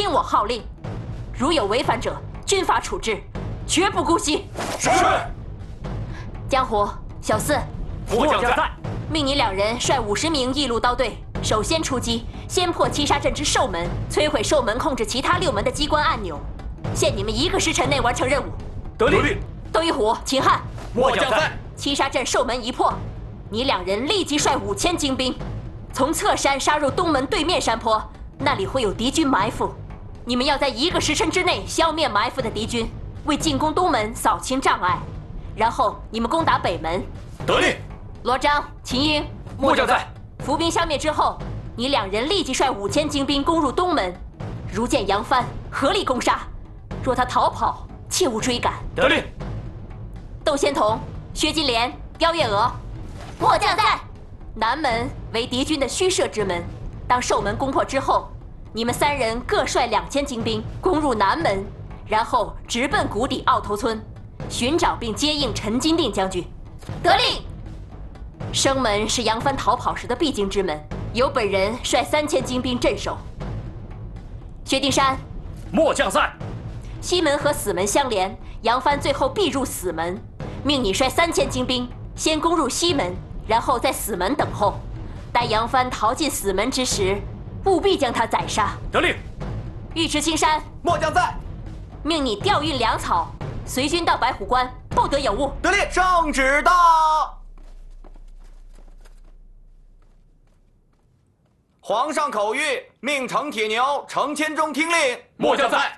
听我号令，如有违反者，军法处置，绝不姑息。 是。 江湖、小四， 末将在。 命你2人率50名义路刀队，首先出击，先破七杀阵之兽门，摧毁兽门控制其他6门的机关按钮。限你们1个时辰内完成任务。 得令。 窦一虎、秦汉， 末将在。 七杀阵兽门一破，你2人立即率5000精兵，从侧山杀入东门对面山坡，那里会有敌军埋伏。你们要在1个时辰之内消灭埋伏的敌军，为进攻东门扫清障碍。然后你们攻打北门。 得令。 罗章、秦英， 末将在。 伏兵消灭之后，你2人立即率5000精兵攻入东门。如见杨帆，合力攻杀。若他逃跑，切勿追赶。 得令。 窦仙童、薛金莲、刁月娥，末将在。南门为敌军的虚设之门，当兽门攻破之后，你们3人各率2000精兵攻入南门，然后直奔谷底奥头村，寻找并接应陈金定将军。得令。生门是杨帆逃跑时的必经之门，由本人率3000精兵镇守。薛丁山， 末将在。 西门和死门相连，杨帆最后必入死门，命你率3000精兵先攻入西门，然后在死门等候。待杨帆逃进死门之时，务必将他宰杀。 得令。 尉迟青山， 末将在。 命你调运粮草，随军到白虎关，报得有误。 得令。圣旨到。皇上口谕，命程铁牛、程千钟听令。 末将在。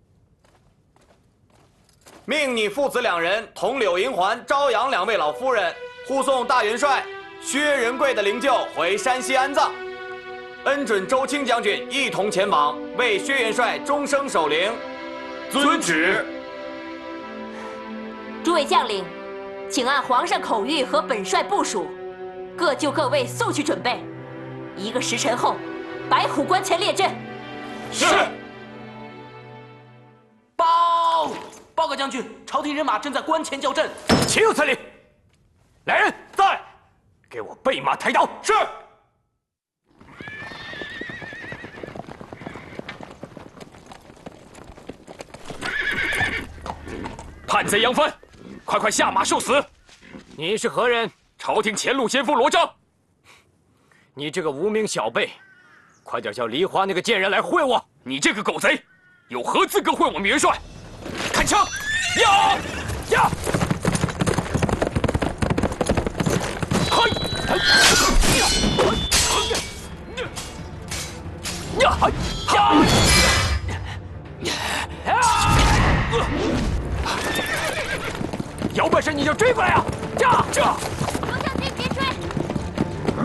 命你父子2人同柳银环、朝阳2位老夫人护送大元帅薛仁贵的灵柩回山西安葬，恩准周清将军一同前往，为薛元帅终生守灵。 遵旨。 诸位将领，请按皇上口谕和本帅部署，各就各位速去准备。1个时辰后，白虎关前列阵。 是。 报告将军，朝廷人马正在关前叫阵。 岂有此理！来人，在，给我备马抬刀。是。叛贼杨帆，快下马受死！你是何人？朝廷前路先锋罗章。你这个无名小辈，快点叫梨花那个贱人来会我！你这个狗贼，有何资格会我们元帅？看枪！呀！嘿！有本事你就追过来呀！